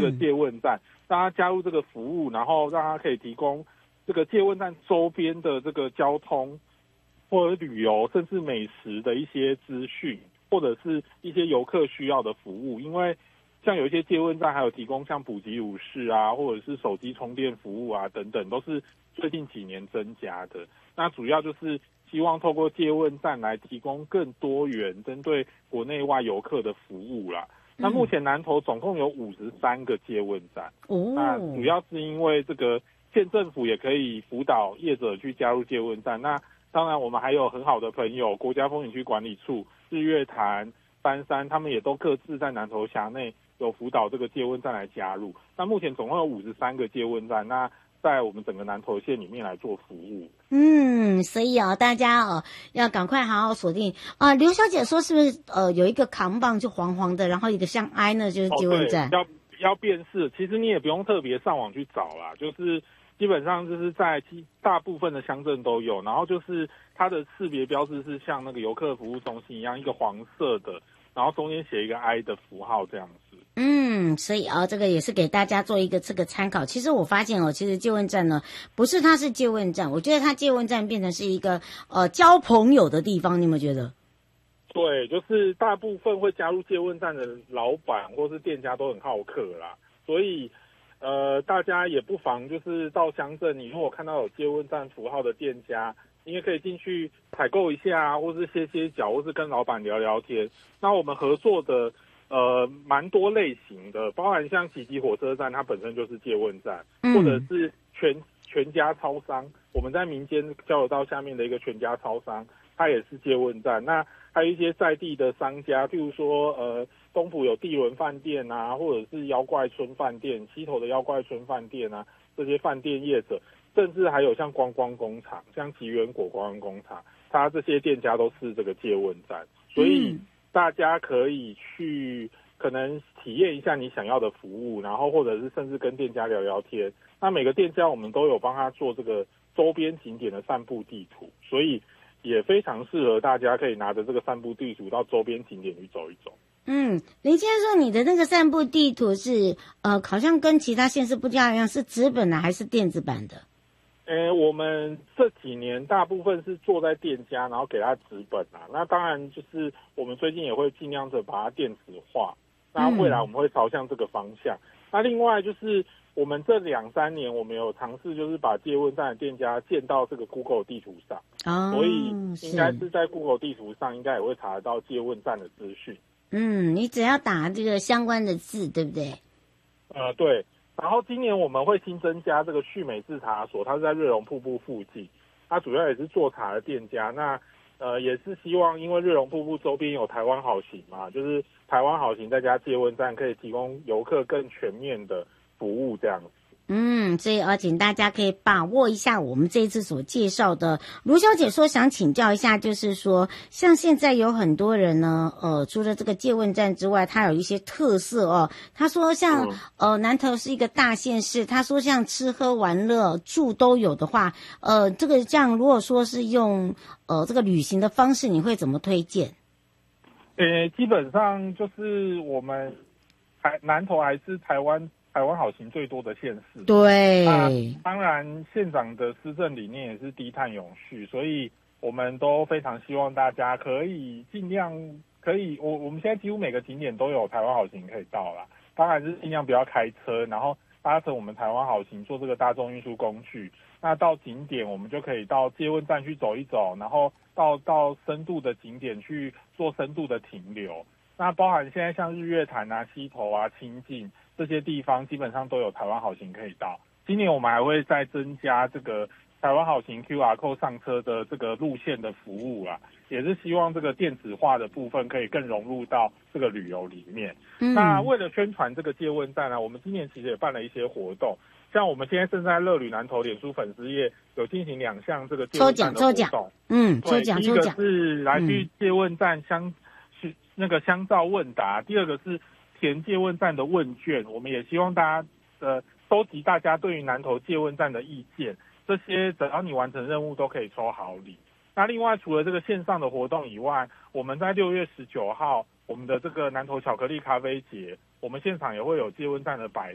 个借问站，让他加入这个服务，然后让他可以提供这个借问站周边的这个交通或者旅游甚至美食的一些资讯，或者是一些游客需要的服务。因为像有一些借问站还有提供像补给乳室啊，或者是手机充电服务啊等等，都是最近几年增加的。那主要就是希望透过借问站来提供更多元针对国内外游客的服务啦。那目前南投总共有53个借问站，那主要是因为这个县政府也可以辅导业者去加入借问站。那当然我们还有很好的朋友，国家风景区管理处、日月潭、三山，他们也都各自在南投辖内有辅导这个借问站来加入。那目前总共有53个借问站，那在我们整个南投县里面来做服务。 所以大家要赶快好好锁定刘小姐说是不是有一个扛棒就黄黄的，然后一个像 I 呢就是借问站？ 对，要辨识，其实你也不用特别上网去找啦，就是基本上就是在大部分的乡镇都有，然后就是它的识别标志是像那个游客服务中心一样，一个黄色的，然后中间写一个 I 的符号这样子。 所以这个也是给大家做一个这个参考。其实我发现其实借问站呢，不是它是借问站，我觉得它借问站变成是一个交朋友的地方，你有没有觉得？ 对，就是大部分会加入借问站的老板或是店家都很好客啦，所以大家也不妨就是到乡镇，你如果看到有借问站符号的店家，你也可以进去采购一下，或是歇脚，或是跟老板聊聊天。那我们合作的蛮多类型的，包含像集集火车站，它本身就是借问站，或者是全家超商，我们在民间交流道下面的一个全家超商，它也是借问站。那还有一些在地的商家，譬如说东埔有地轮饭店啊，或者是妖怪村饭店，溪头的妖怪村饭店啊，这些饭店业者，甚至还有像观光工厂，像吉源果观光工厂，它这些店家都是这个借问站，所以大家可以去可能体验一下你想要的服务，然后或者是甚至跟店家聊聊天。那每个店家我们都有帮他做这个周边景点的散步地图，所以也非常适合大家可以拿着这个散步地图到周边景点去走一走。 林先生，你的那个散步地图是好像跟其他县市不一样，是纸本的还是电子版的？ 我们这几年大部分是做在店家，然后给他纸本啊。那当然就是我们最近也会尽量的把它电子化。那未来我们会朝向这个方向。那另外就是我们这2-3年，我们有尝试就是把借问站的店家建到这个 Google 地图上，所以应该是在 Google 地图上应该也会查得到借问站的资讯。 你只要打这个相关的字，对不对？ 对。然后今年我们会新增加这个旭美制茶所，它是在瑞隆瀑布附近，它主要也是做茶的店家。那也是希望因为瑞隆瀑布周边有台湾好行嘛，就是台湾好行再加借问站，可以提供游客更全面的服务这样子。 所以请大家可以把握一下我们这一次所介绍的。卢小姐说想请教一下，就是说像现在有很多人呢除了这个借问站之外，它有一些特色他说像南投是一个大县市，他说像吃喝玩乐住都有的话，这个这样如果说是用这个旅行的方式，你会怎么推荐？ 基本上就是我们南投还是台湾好行最多的县市。 对， 当然县长的施政理念也是低碳永续，所以我们都非常希望大家可以尽量我们现在几乎每个景点都有台湾好行可以到啦，当然是尽量不要开车，然后搭乘我们台湾好行做这个大众运输工具。那到景点我们就可以到借问站去走一走，然后到深度的景点去做深度的停留。那包含现在像日月潭啊、溪头啊、清境这些地方，基本上都有台湾好行可以到。今年我们还会再增加这个台湾好行 QR Code 上车的这个路线的服务啦，也是希望这个电子化的部分可以更融入到这个旅游里面。那为了宣传这个借问站我们今年其实也办了一些活动，像我们现在正在乐旅南投脸书粉丝页有进行2项这个借问站的活动。第一个是来去借问站那个乡照问答，第二个是填借问站的问卷，我们也希望大家收集大家对于南投借问站的意见，这些只要你完成任务都可以抽好礼。那另外除了这个线上的活动以外，我们在6月19号我们的这个南投巧克力咖啡节，我们现场也会有借问站的摆